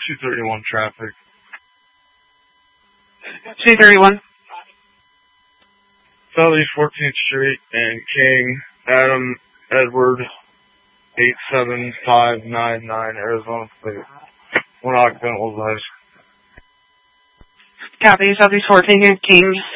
231 traffic. 231. Southeast 14th Street and King, Adam Edward, 87599, Arizona State. One occupant was live. Copy, Southeast 14th, King,